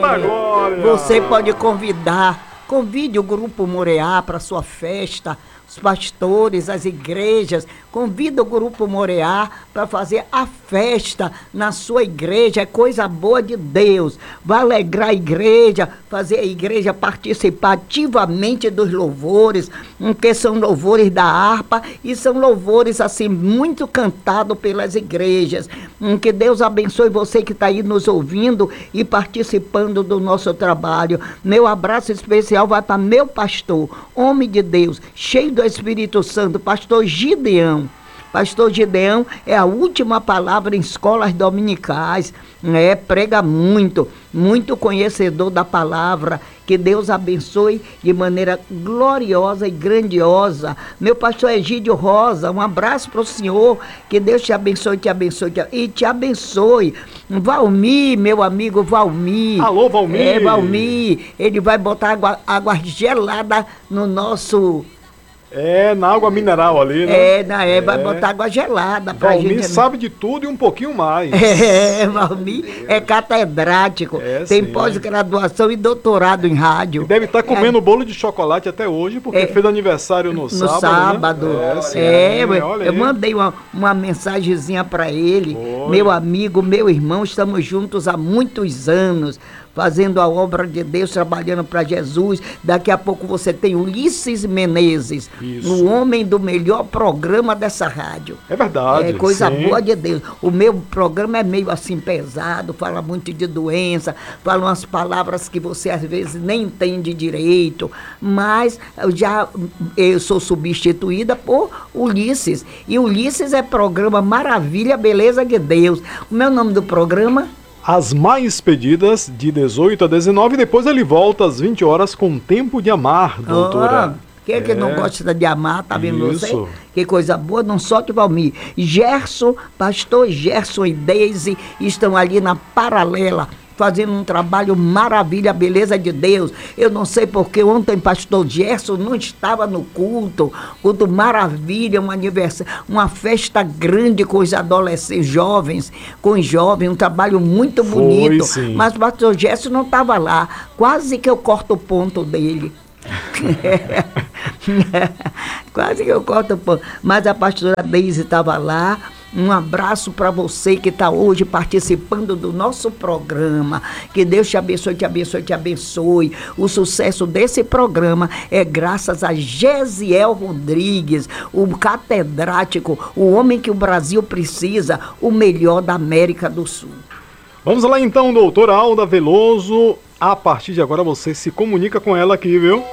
Eita glória! Você pode convide o Grupo Moreá para sua festa, os pastores, as igrejas, convida o Grupo Moreá para fazer a festa na sua igreja, é coisa boa de Deus, vai alegrar a igreja, fazer a igreja participar ativamente dos louvores, porque são louvores da harpa e são louvores assim muito cantados pelas igrejas, que Deus abençoe você que está aí nos ouvindo e participando do nosso trabalho. Meu abraço especial vai para meu pastor, homem de Deus, cheio do Espírito Santo, pastor Gideão. Pastor Gideão é a última palavra em escolas dominicais, né? Prega muito, muito conhecedor da palavra. Que Deus abençoe de maneira gloriosa e grandiosa. Meu pastor Egídio Rosa, um abraço para o senhor. Que Deus te abençoe e te abençoe. Valmir, meu amigo Valmir. Alô, Valmir. Valmir, ele vai botar água gelada no nosso... na água mineral ali, né? Vai botar água gelada pra Valmir gente. sabe de tudo e um pouquinho mais. Valmir é catedrático, tem sim. pós-graduação e doutorado em rádio. E deve estar comendo bolo de chocolate até hoje, porque fez aniversário no sábado. Né? Eu mandei uma mensagenzinha para ele. Meu amigo, meu irmão, estamos juntos há muitos anos, fazendo a obra de Deus, trabalhando para Jesus. Daqui a pouco você tem Ulisses Menezes, o homem do melhor programa dessa rádio. É verdade. É coisa boa de Deus. O meu programa é meio assim pesado, fala muito de doença, fala umas palavras que você às vezes nem entende direito, mas eu sou substituída por Ulisses. E Ulisses é programa Maravilha, Beleza de Deus. O meu nome do programa... As mais pedidas, de 18 a 19, depois ele volta às 20 horas com Tempo de Amar, doutora. Quem é que não gosta de amar, tá vendo Isso. você? Que coisa boa, não só que Valmir. Gerson, pastor Gerson e Deise estão ali na paralela, fazendo um trabalho maravilha, beleza de Deus. Eu não sei porque ontem pastor Gerson não estava no culto maravilha, um aniversário, uma festa grande com os adolescentes, jovens, um trabalho muito bonito. Sim. Mas pastor Gerson não estava lá, quase que eu corto o ponto dele. Quase que eu corto o ponto. Mas a pastora Deise estava lá. Um abraço para você que está hoje participando do nosso programa. Que Deus te abençoe, te abençoe, te abençoe. O sucesso desse programa é graças a Gesiel Rodrigues, o catedrático, o homem que o Brasil precisa, o melhor da América do Sul. Vamos lá então, doutora Alda Veloso. A partir de agora você se comunica com ela aqui, viu?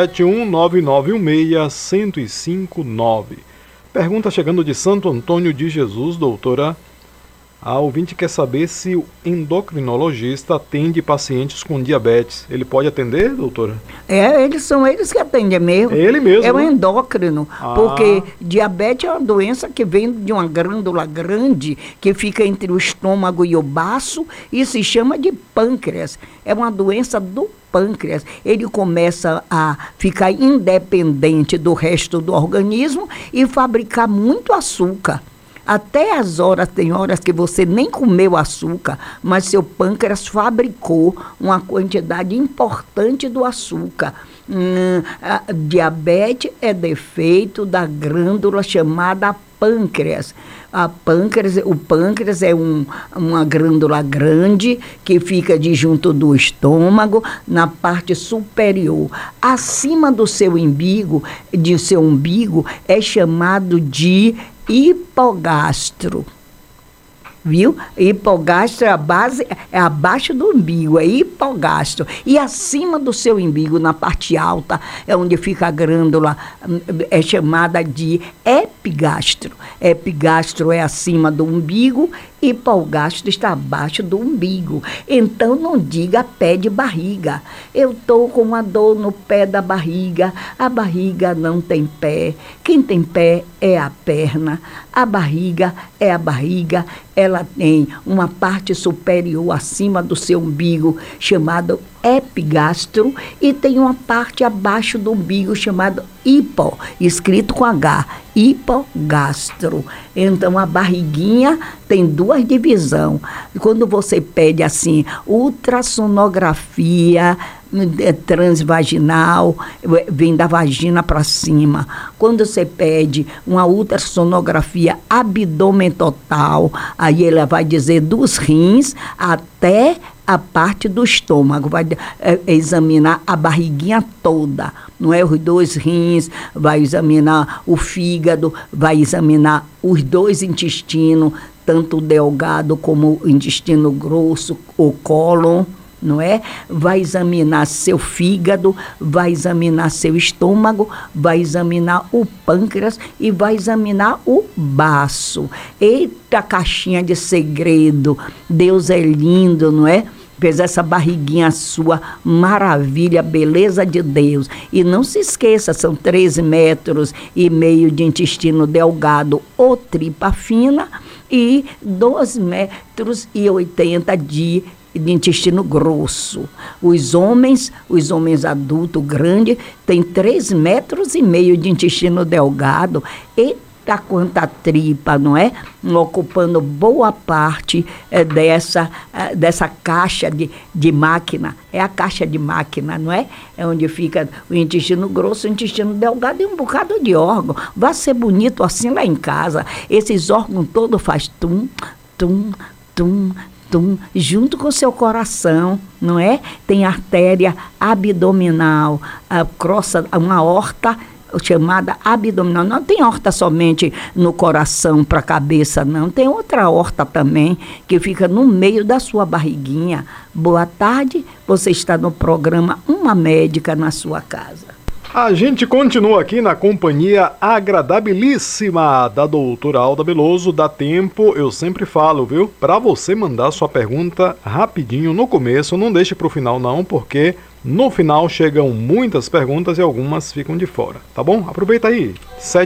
719916159. Pergunta chegando de Santo Antônio de Jesus, doutora. A ouvinte quer saber se o endocrinologista atende pacientes com diabetes. Ele pode atender, doutora? São eles que atendem mesmo. É ele mesmo, É o né? endócrino, porque diabetes é uma doença que vem de uma glândula grande que fica entre o estômago e o baço e se chama de pâncreas. É uma doença do pâncreas. Ele começa a ficar independente do resto do organismo e fabricar muito açúcar. Até tem horas que você nem comeu açúcar, mas seu pâncreas fabricou uma quantidade importante do açúcar. A diabetes é defeito da glândula chamada pâncreas. O pâncreas é uma glândula grande que fica junto do estômago, na parte superior. Acima do seu umbigo, é chamado de hipogastro. Viu? Hipogastro é abaixo do umbigo, é hipogastro. E acima do seu umbigo, na parte alta, é onde fica a glândula, é chamada de epigastro. Epigastro é acima do umbigo, hipogastro está abaixo do umbigo. Então não diga pé de barriga. Eu estou com uma dor no pé da barriga. A barriga não tem pé. Quem tem pé é a perna. A barriga é a barriga. Ela tem uma parte superior acima do seu umbigo, chamada epigastro, e tem uma parte abaixo do umbigo chamada hipo, escrito com H, hipogastro. Então a barriguinha tem duas divisões. Quando você pede assim, ultrassonografia transvaginal, vem da vagina para cima. Quando você pede uma ultrassonografia abdômen total, aí ela vai dizer dos rins até a parte do estômago, vai examinar a barriguinha toda, não é? Os dois rins, vai examinar o fígado, vai examinar os dois intestinos, tanto o delgado como o intestino grosso, o cólon, não é? Vai examinar seu fígado, vai examinar seu estômago, vai examinar o pâncreas e vai examinar o baço. Eita, caixinha de segredo, Deus é lindo, não é? Fez essa barriguinha sua, maravilha, beleza de Deus. E não se esqueça, são 3,5 metros de intestino delgado ou tripa fina e 2,80 metros de intestino grosso. Os homens adultos grandes têm 3,5 metros de intestino delgado. Eita, quanta tripa, não é? Ocupando boa parte dessa caixa de máquina. É a caixa de máquina, não é? É onde fica o intestino grosso, o intestino delgado e um bocado de órgão. Vai ser bonito assim lá em casa. Esses órgãos todos faz tum, tum, tum, junto com o seu coração, não é? Tem artéria abdominal, uma aorta chamada abdominal. Não tem aorta somente no coração para a cabeça, não. Tem outra aorta também, que fica no meio da sua barriguinha. Boa tarde, você está no programa Uma Médica na Sua Casa. A gente continua aqui na companhia agradabilíssima da doutora Alda Beloso. Dá tempo, eu sempre falo, viu? Para você mandar sua pergunta rapidinho no começo, não deixe para o final não, porque no final chegam muitas perguntas e algumas ficam de fora, tá bom? Aproveita aí,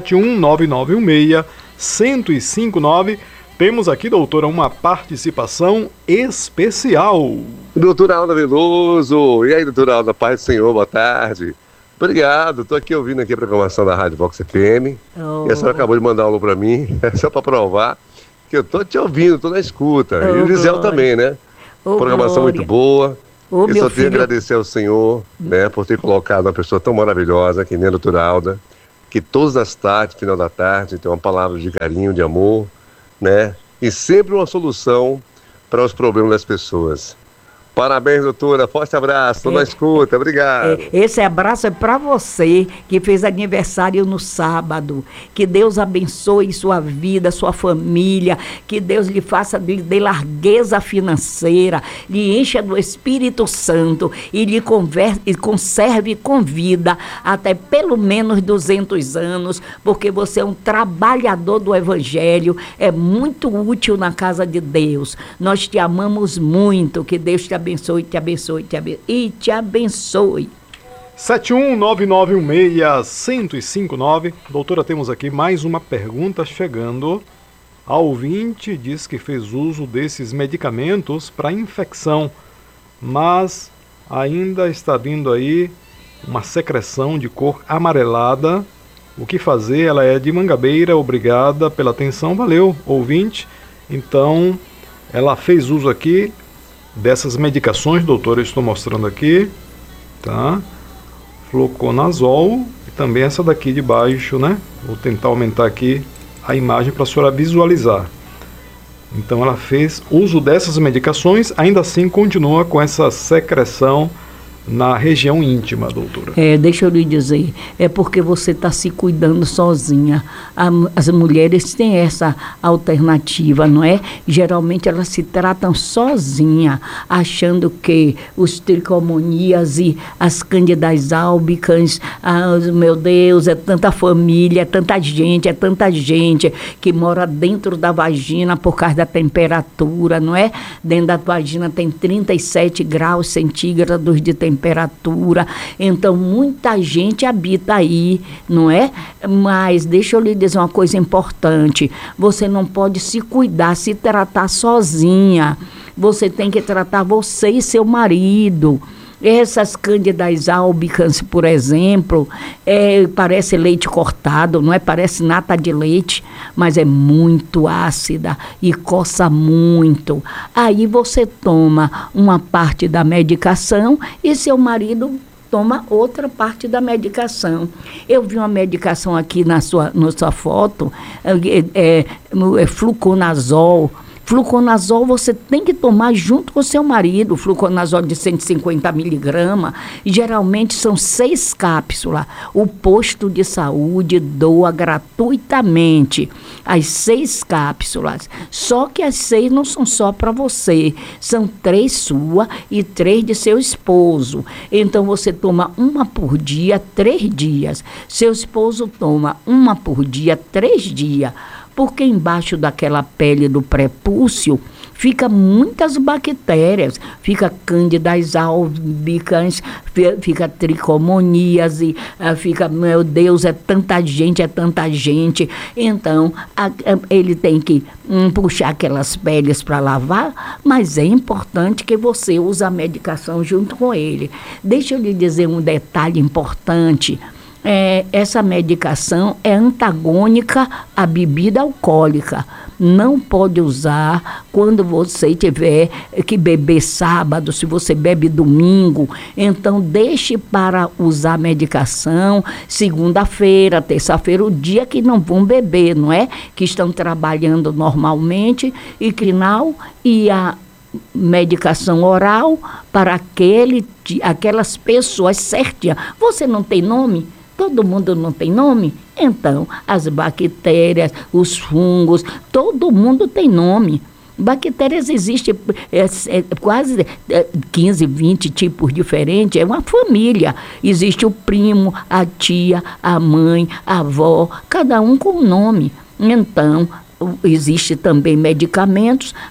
719916159. Temos aqui, doutora, uma participação especial. Doutora Alda Beloso, e aí, doutora Alda, paz do Senhor, boa tarde. Obrigado, estou aqui ouvindo aqui a programação da Rádio Vox FM. E a senhora acabou de mandar um alô para mim, só para provar que eu estou te ouvindo, estou na escuta. E o Gisel também, né? Programação muito boa. Eu só tenho a agradecer ao Senhor, né, por ter colocado uma pessoa tão maravilhosa que nem a doutora Alda, que todas as tardes, final da tarde, tem uma palavra de carinho, de amor, né? E sempre uma solução para os problemas das pessoas. Parabéns, doutora. Forte abraço. Estou na escuta. Obrigado. Esse abraço é para você, que fez aniversário no sábado. Que Deus abençoe sua vida, sua família. Que Deus lhe faça, lhe dê largueza financeira, lhe encha do Espírito Santo e lhe conserve com vida até pelo menos 200 anos, porque você é um trabalhador do Evangelho, é muito útil na casa de Deus. Nós te amamos muito. Que Deus te abençoe, te abençoe, e te abençoe. 719916159. Doutora, temos aqui mais uma pergunta chegando. A ouvinte diz que fez uso desses medicamentos para infecção, mas ainda está vindo aí uma secreção de cor amarelada. O que fazer? Ela é de Mangabeira. Obrigada pela atenção. Valeu, ouvinte. Então, ela fez uso aqui dessas medicações, doutora, eu estou mostrando aqui, tá? Fluconazol e também essa daqui de baixo, né? Vou tentar aumentar aqui a imagem para a senhora visualizar. Então ela fez uso dessas medicações, ainda assim continua com essa secreção na região íntima, doutora. Deixa eu lhe dizer, é porque você está se cuidando sozinha. As mulheres têm essa alternativa, não é? Geralmente elas se tratam sozinha, achando que os tricomonias e as cândidas albicans, meu Deus, é tanta família, é tanta gente que mora dentro da vagina por causa da temperatura, não é? Dentro da vagina tem 37 graus centígrados de temperatura, então muita gente habita aí, não é? Mas deixa eu lhe dizer uma coisa importante, você não pode se cuidar, se tratar sozinha, você tem que tratar você e seu marido. Essas cândidas albicans, por exemplo, parece leite cortado, não é? Parece nata de leite, mas é muito ácida e coça muito. Aí você toma uma parte da medicação e seu marido toma outra parte da medicação. Eu vi uma medicação aqui na sua foto, fluconazol. Fluconazol você tem que tomar junto com o seu marido, fluconazol de 150 miligramas, geralmente são 6 cápsulas. O posto de saúde doa gratuitamente as 6 cápsulas, só que as 6 não são só para você, são 3 sua e 3 de seu esposo. Então você toma uma por dia, 3 dias. Seu esposo toma uma por dia, 3 dias. Porque embaixo daquela pele do prepúcio fica muitas bactérias, fica cândidas albicans, fica tricomoníase, fica, meu Deus, é tanta gente. Então, ele tem que puxar aquelas peles para lavar, mas é importante que você use a medicação junto com ele. Deixa eu lhe dizer um detalhe importante. Essa medicação é antagônica à bebida alcoólica. Não pode usar quando você tiver que beber sábado, se você bebe domingo. Então, deixe para usar a medicação segunda-feira, terça-feira, o dia que não vão beber, não é? Que estão trabalhando normalmente, e a medicação oral para aquelas pessoas certinhas. Você não tem nome? Todo mundo não tem nome? Então, as bactérias, os fungos, todo mundo tem nome. Bactérias existem quase 15, 20 tipos diferentes, é uma família. Existe o primo, a tia, a mãe, a avó, cada um com um nome. Então, existe também medicamentos